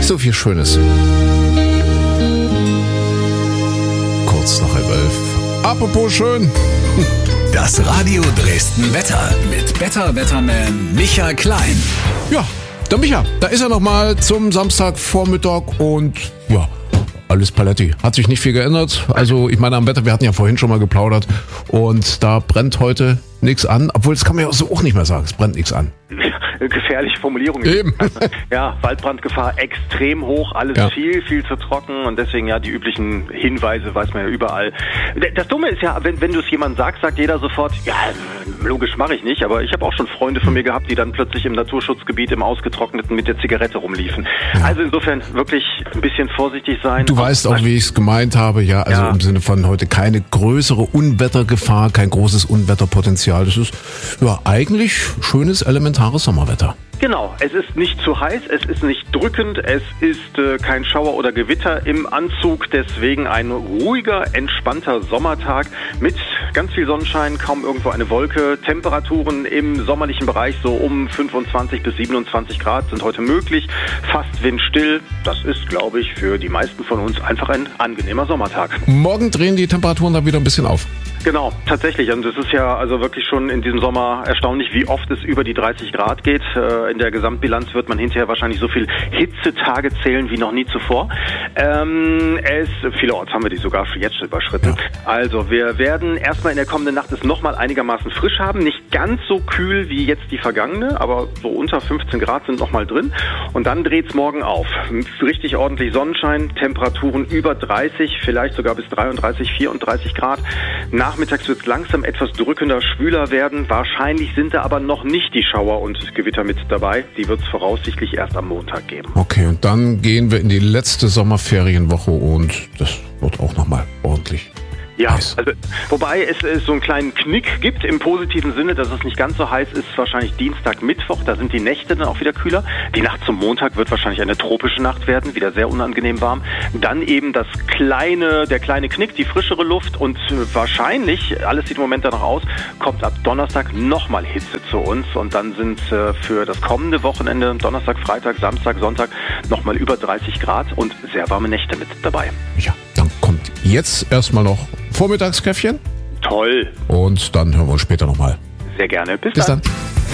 So viel Schönes. Kurz nach 11. Apropos schön. Das Radio Dresden Wetter mit Wetterman Micha Klein. Ja, der Micha, da ist er nochmal zum Samstagvormittag und ja, alles Paletti. Hat sich nicht viel geändert. Also ich meine am Wetter, wir hatten ja vorhin schon mal geplaudert und da brennt heute nichts an. Obwohl, das kann man ja so auch nicht mehr sagen, es brennt nichts an. Gefährliche Formulierung. Eben. Ja, Waldbrandgefahr extrem hoch, alles viel zu trocken und deswegen ja die üblichen Hinweise weiß man ja überall. Das Dumme ist ja, wenn du es jemandem sagst, sagt jeder sofort, ja, logisch mache ich nicht, aber ich habe auch schon Freunde von mir gehabt, die dann plötzlich im Naturschutzgebiet im Ausgetrockneten mit der Zigarette rumliefen. Ja. Also insofern wirklich ein bisschen vorsichtig sein. Du weißt auch, wie ich es gemeint habe, ja, also im Sinne von heute keine größere Unwettergefahr, kein großes Unwetterpotenzial. Das ist ja eigentlich schönes, elementares Sommerwetter. Genau, es ist nicht zu heiß, es ist nicht drückend, es ist kein Schauer oder Gewitter im Anzug, deswegen ein ruhiger, entspannter Sommertag mit ganz viel Sonnenschein, kaum irgendwo eine Wolke. Temperaturen im sommerlichen Bereich so um 25 bis 27 Grad sind heute möglich, fast windstill. Das ist, glaube ich, für die meisten von uns einfach ein angenehmer Sommertag. Morgen drehen die Temperaturen dann wieder ein bisschen auf. Genau, tatsächlich. Und es ist ja also wirklich schon in diesem Sommer erstaunlich, wie oft es über die 30 Grad geht. In der Gesamtbilanz wird man hinterher wahrscheinlich so viel Hitzetage zählen wie noch nie zuvor. Vielerorts haben wir die sogar jetzt überschritten. Ja. Also wir werden erstmal in der kommenden Nacht es nochmal einigermaßen frisch haben. Nicht ganz so kühl wie jetzt die vergangene, aber so unter 15 Grad sind nochmal drin. Und dann dreht's morgen auf. Richtig ordentlich Sonnenschein, Temperaturen über 30, vielleicht sogar bis 33, 34 Grad. Nachmittags wird es langsam etwas drückender, schwüler werden. Wahrscheinlich sind da aber noch nicht die Schauer und Gewitter mit dabei. Die wird es voraussichtlich erst am Montag geben. Okay, und dann gehen wir in die letzte Sommerferienwoche und das wird auch nochmal ordentlich. Ja, also, wobei es so einen kleinen Knick gibt im positiven Sinne, dass es nicht ganz so heiß ist, wahrscheinlich Dienstag, Mittwoch, da sind die Nächte dann auch wieder kühler. Die Nacht zum Montag wird wahrscheinlich eine tropische Nacht werden, wieder sehr unangenehm warm. Dann eben der kleine Knick, die frischere Luft und wahrscheinlich, alles sieht im Moment danach aus, kommt ab Donnerstag nochmal Hitze zu uns und dann sind für das kommende Wochenende, Donnerstag, Freitag, Samstag, Sonntag, nochmal über 30 Grad und sehr warme Nächte mit dabei. Ja, dann kommt jetzt erstmal noch Vormittagskäffchen. Toll. Und dann hören wir uns später nochmal. Sehr gerne. Bis dann.